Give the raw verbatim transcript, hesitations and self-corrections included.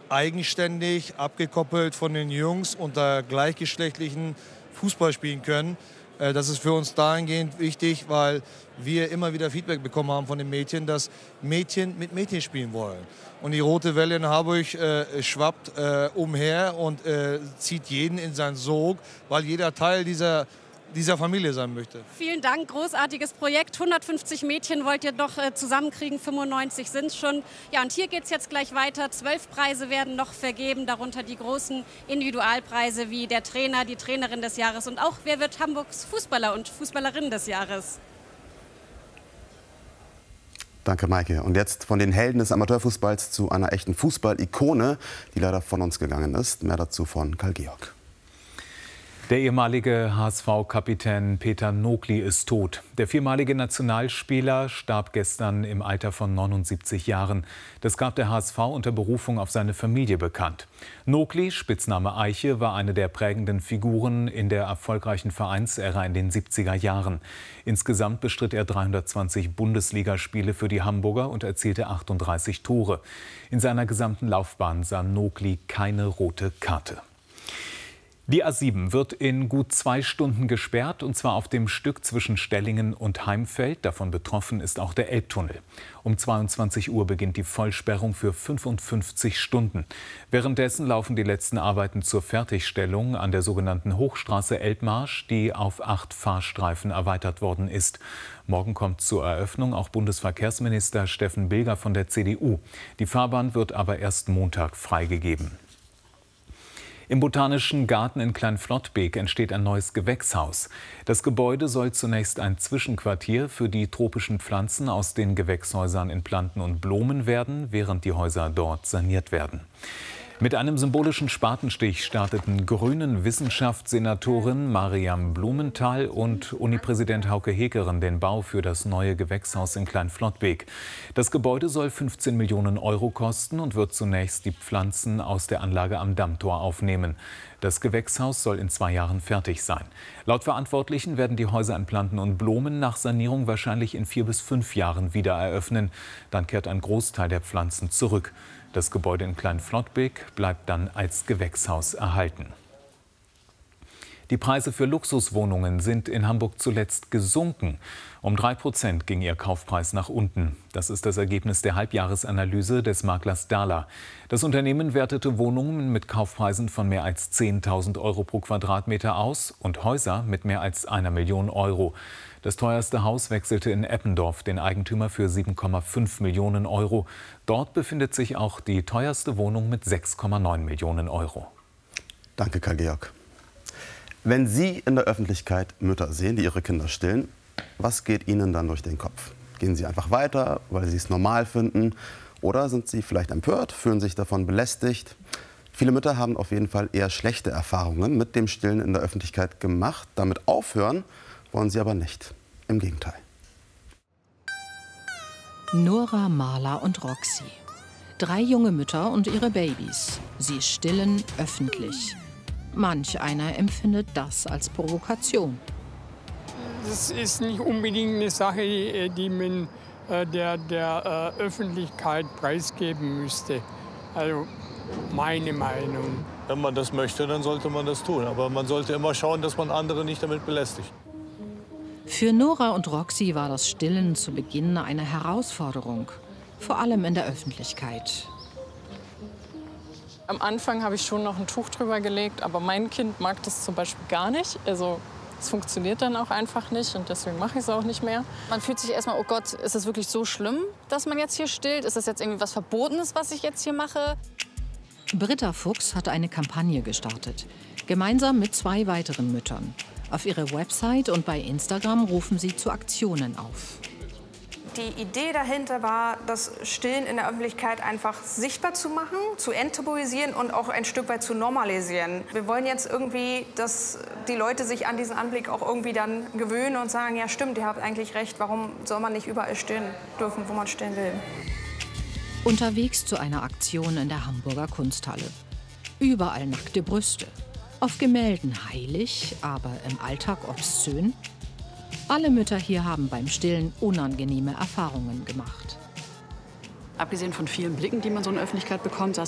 eigenständig, abgekoppelt von den Jungs unter gleichgeschlechtlichen Fußball spielen können. Das ist für uns dahingehend wichtig, weil wir immer wieder Feedback bekommen haben von den Mädchen, dass Mädchen mit Mädchen spielen wollen. Und die rote Welle in Harburg äh, schwappt äh, umher und äh, zieht jeden in seinen Sog, weil jeder Teil dieser, dieser Familie sein möchte. Vielen Dank, großartiges Projekt. hundertfünfzig Mädchen wollt ihr noch äh, zusammenkriegen, fünfundneunzig sind es schon. Ja, und hier geht es jetzt gleich weiter. Zwölf Preise werden noch vergeben, darunter die großen Individualpreise wie der Trainer, die Trainerin des Jahres und auch wer wird Hamburgs Fußballer und Fußballerin des Jahres. Danke, Maike. Und jetzt von den Helden des Amateurfußballs zu einer echten Fußball-Ikone, die leider von uns gegangen ist. Mehr dazu von Karl Georg. Der ehemalige H S V-Kapitän Peter Nogli ist tot. Der viermalige Nationalspieler starb gestern im Alter von neunundsiebzig Jahren. Das gab der H S V unter Berufung auf seine Familie bekannt. Nogli, Spitzname Eiche, war eine der prägenden Figuren in der erfolgreichen Vereinsära in den siebziger Jahren. Insgesamt bestritt er dreihundertzwanzig Bundesligaspiele für die Hamburger und erzielte achtunddreißig Tore. In seiner gesamten Laufbahn sah Nogli keine rote Karte. Die A sieben wird in gut zwei Stunden gesperrt, und zwar auf dem Stück zwischen Stellingen und Heimfeld. Davon betroffen ist auch der Elbtunnel. Um zweiundzwanzig Uhr beginnt die Vollsperrung für fünfundfünfzig Stunden. Währenddessen laufen die letzten Arbeiten zur Fertigstellung an der sogenannten Hochstraße Elbmarsch, die auf acht Fahrstreifen erweitert worden ist. Morgen kommt zur Eröffnung auch Bundesverkehrsminister Steffen Bilger von der C D U. Die Fahrbahn wird aber erst Montag freigegeben. Im Botanischen Garten in Kleinflottbek entsteht ein neues Gewächshaus. Das Gebäude soll zunächst ein Zwischenquartier für die tropischen Pflanzen aus den Gewächshäusern in Planten und Blumen werden, während die Häuser dort saniert werden. Mit einem symbolischen Spatenstich starteten Grünen Wissenschaftssenatorin Mariam Blumenthal und Unipräsident Hauke Hekeren den Bau für das neue Gewächshaus in Kleinflottbek. Das Gebäude soll fünfzehn Millionen Euro kosten und wird zunächst die Pflanzen aus der Anlage am Dammtor aufnehmen. Das Gewächshaus soll in zwei Jahren fertig sein. Laut Verantwortlichen werden die Häuser in Planten und Blumen nach Sanierung wahrscheinlich in vier bis fünf Jahren wieder eröffnen. Dann kehrt ein Großteil der Pflanzen zurück. Das Gebäude in Kleinflottbek bleibt dann als Gewächshaus erhalten. Die Preise für Luxuswohnungen sind in Hamburg zuletzt gesunken. Um drei Prozent ging ihr Kaufpreis nach unten. Das ist das Ergebnis der Halbjahresanalyse des Maklers Dahler. Das Unternehmen wertete Wohnungen mit Kaufpreisen von mehr als zehntausend Euro pro Quadratmeter aus und Häuser mit mehr als einer Million Euro. Das teuerste Haus wechselte in Eppendorf den Eigentümer für sieben Komma fünf Millionen Euro. Dort befindet sich auch die teuerste Wohnung mit sechs Komma neun Millionen Euro. Danke, Karl Georg. Wenn Sie in der Öffentlichkeit Mütter sehen, die ihre Kinder stillen, was geht Ihnen dann durch den Kopf? Gehen Sie einfach weiter, weil Sie es normal finden? Oder sind Sie vielleicht empört, fühlen sich davon belästigt? Viele Mütter haben auf jeden Fall eher schlechte Erfahrungen mit dem Stillen in der Öffentlichkeit gemacht. Damit aufhören wollen sie aber nicht. Im Gegenteil. Nora, Marla und Roxy. Drei junge Mütter und ihre Babys. Sie stillen öffentlich. Manch einer empfindet das als Provokation. Das ist nicht unbedingt eine Sache, die man der, der Öffentlichkeit preisgeben müsste. Also meine Meinung. Wenn man das möchte, dann sollte man das tun. Aber man sollte immer schauen, dass man andere nicht damit belästigt. Für Nora und Roxy war das Stillen zu Beginn eine Herausforderung. Vor allem in der Öffentlichkeit. Am Anfang habe ich schon noch ein Tuch drüber gelegt, aber mein Kind mag das zum Beispiel gar nicht. Also es funktioniert dann auch einfach nicht und deswegen mache ich es auch nicht mehr. Man fühlt sich erstmal, oh Gott, ist es wirklich so schlimm, dass man jetzt hier stillt? Ist das jetzt irgendwie was Verbotenes, was ich jetzt hier mache? Britta Fuchs hat eine Kampagne gestartet, gemeinsam mit zwei weiteren Müttern. Auf ihrer Website und bei Instagram rufen sie zu Aktionen auf. Die Idee dahinter war, das Stillen in der Öffentlichkeit einfach sichtbar zu machen, zu enttabuisieren und auch ein Stück weit zu normalisieren. Wir wollen jetzt irgendwie, dass die Leute sich an diesen Anblick auch irgendwie dann gewöhnen und sagen, ja stimmt, ihr habt eigentlich recht, warum soll man nicht überall stillen dürfen, wo man stillen will. Unterwegs zu einer Aktion in der Hamburger Kunsthalle. Überall nackte Brüste. Auf Gemälden heilig, aber im Alltag obszön. Alle Mütter hier haben beim Stillen unangenehme Erfahrungen gemacht. Abgesehen von vielen Blicken, die man so in der Öffentlichkeit bekommt,